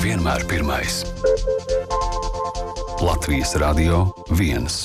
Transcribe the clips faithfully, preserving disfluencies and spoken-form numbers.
vienmēr pirmais. Latvijas Radio viens.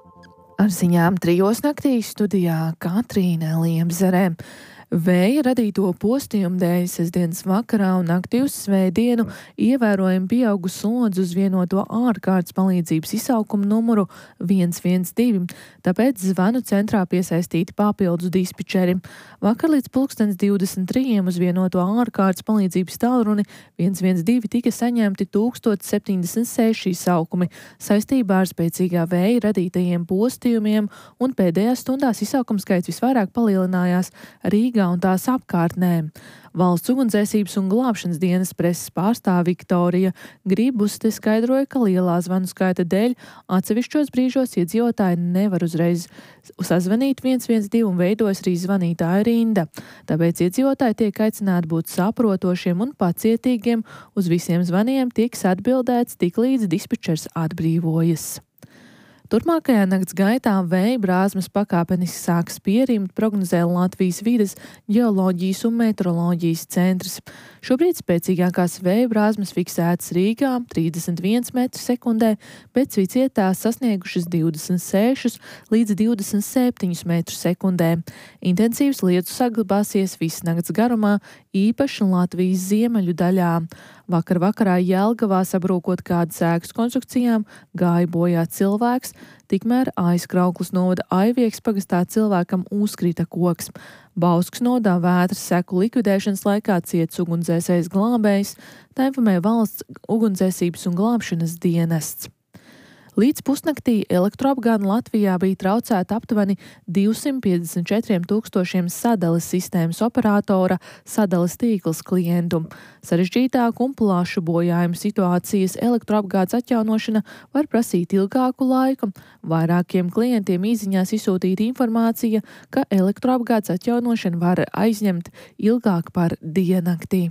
Ar ziņām trijos naktīs studijā Katrīna Liemzere. Vēja radīto postījumu dēļ sestdienas vakarā un naktī uz svētdienu ievērojami pieaugu slodzi uz vienoto ārkārtas palīdzības izsaukumu numuru viens viens divi, tāpēc zvanu centrā piesaistīti papildus dispečeri. Vakar līdz pulkstens divdesmit trijiem uz vienoto ārkārtas palīdzības tālruni viens viens divi tika saņemti tūkstoš septiņdesmit seši izsaukumi saistībā ar spēcīgā vēja radītajiem postījumiem, un pēdējās stundās izsaukumu skaits visvairāk palielinājās Rīgā un tās apkārtnē. Valsts ugunsdzēsības un glābšanas dienas preses pārstāve Viktorija Gribuste skaidroja, ka lielā zvanu skaita dēļ atsevišķos brīžos iedzīvotāji nevar uzreiz sazvanīt viens viens divi un veidojas arī zvanītāja rinda. Tāpēc iedzīvotāji tiek aicināti būt saprotošiem un pacietīgiem, uz visiem zvaniem tiks atbildēts tiklīdz dispečers atbrīvojas. Turpmākajā nakts gaitā vēja brāzmas pakāpeniski sāks pierimt, prognozē Latvijas vides ģeoloģijas un meteoroloģijas centrs. Šobrīd spēcīgākās vēja brāzmas fiksētas Rīgā trīsdesmit viens metru sekundē, bet Cvicietās sasniegušas divdesmit seši līdz divdesmit septiņi metru sekundē. Intensīvs lietus saglabāsies visas nakts garumā, īpaši Latvijas ziemeļu daļā. Vakar vakarā Jelgavā sabrūkot kādas ēkas konstrukcijām gāja bojā cilvēks, tikmēr Aizkraukles novada Aivieks pagastā cilvēkam uzkrita koks. Bauskas nodā vētras seku likvidēšanas laikā ciets ugunsdzēsējs glābējs, tā informē valsts ugunsdzēsības un glābšanas dienests. Līdz pusnaktī elektroapgāde Latvijā bija traucēta aptuveni divsimt piecdesmit četriem tūkstošiem sadales sistēmas operatora sadales tīkls klientu. Sarežģītāku un plašu bojājumu situācijas elektroapgādes atjaunošana var prasīt ilgāku laiku. Vairākiem klientiem īsiņās izsūtīta informācija, ka elektroapgādes atjaunošana var aizņemt ilgāk par diennakti.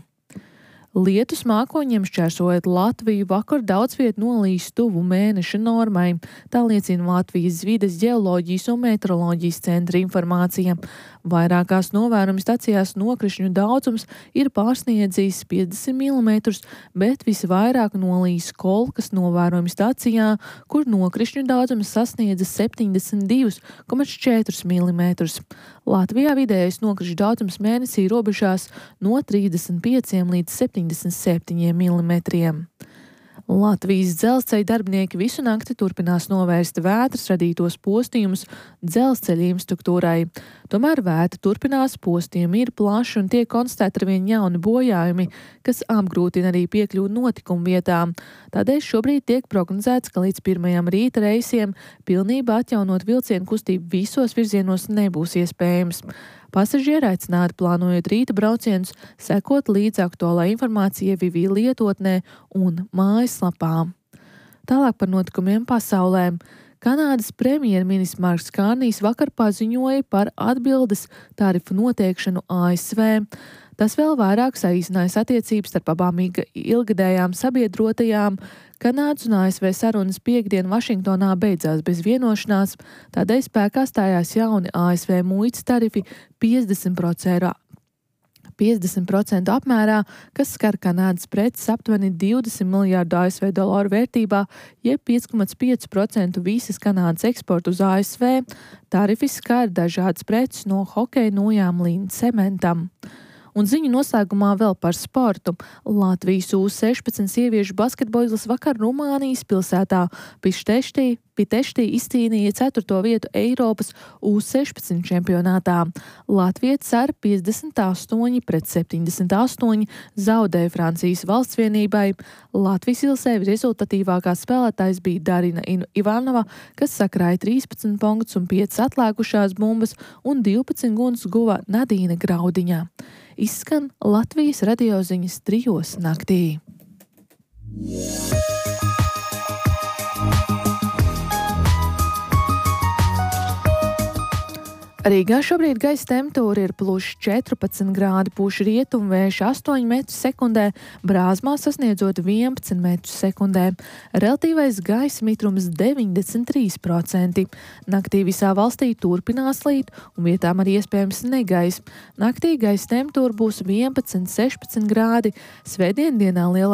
Lietus mākoņiem šķērsojot Latviju, vakar daudz viet nolīs tuvu mēneša normai. Tā liecina Latvijas vides ģeoloģijas un meteoroloģijas centra informācija. Vairākās novērojumu stacijās nokrišņu daudzums ir pārsniedzis piecdesmit milimetrus, bet visvairāk nolīs Kolkas novērojumu stacijā, kur nokrišņu daudzums sasniedza septiņdesmit divi komats četri milimetrus. Latvijā vidējais nokrišņu daudzums mēnesī robežās no trīsdesmit pieciem līdz septiņdesmit septiņiem milimetriem. Latvijas dzelzceļa darbinieki visu nakti turpinās novērst vētras radītos postījumus dzelzceļa infrastruktūrai. Tomēr vētra turpinās, postījumi ir plaši un tiek konstatēti arvien jauni bojājumi, kas apgrūtina arī piekļuvi notikumu vietām. Tādēļ šobrīd tiek prognozēts, ka līdz pirmajam rīta reisiem pilnībā atjaunot vilcienu kustību visos virzienos nebūs iespējams. Pasažieri aicināti plānojot rīta braucienus, sekot līdz aktuālā informācija Vivī lietotnē un mājaslapā. Tālāk par notikumiem pasaulē. Kanādas premjerministrs Marks Kārnijs vakar paziņoja par atbildes tarifu noteikšanu A S V. Tas vēl vairāk saīsinājis attiecības starp abām ilgadējām sabiedrotajām. Kanādas un A S V sarunas piekdien Vašingtonā beidzās bez vienošanās, tādēļ spēkā stājās jauni A S V muitas tarifi piecdesmit procentu apmērā, kas skar Kanādas preces aptuveni divdesmit miljārdu A S V dolāru vērtībā, jeb pieci komats pieci procenti visas Kanādas eksporta uz A S V. Tarifi skar dažādas preces no hokeja nojām līdz cementam. Un ziņu noslēgumā vēl par sportu. Latvijas U sešpadsmit sieviešu basketbols vakar Rumānijas pilsētā Piteštī, Piteštī izcīnīja ceturto vietu Eiropas U sešpadsmit čempionātā. Latvietis ar piecdesmit astoņi pret septiņdesmit astoņi zaudēja Francijas valsts vienībai. Latvijas ilsē rezultatīvākā spēlētājs bija Darina Ivanova, kas sakrāja trīspadsmit punktus un piecas atlēkušās bumbas, un divpadsmit guntus guva Nadīna Graudiņa. Izskan Latvijas radioziņas trijos naktī. Rīgā šobrīd gaisa temperatūra ir plus četrpadsmit grādi, pūš rietumu vējš astoņi metri sekundē, Brāzmā sasniedzot vienpadsmit metru sekundē. Relatīvais gaisa mitrums deviņdesmit trīs procenti. Naktī visā valstī turpinās līt un vietām arī iespējams negaiss. Naktī gaisa temperatūra būs vienpadsmit sešpadsmit grādi, svētdien dienā lielā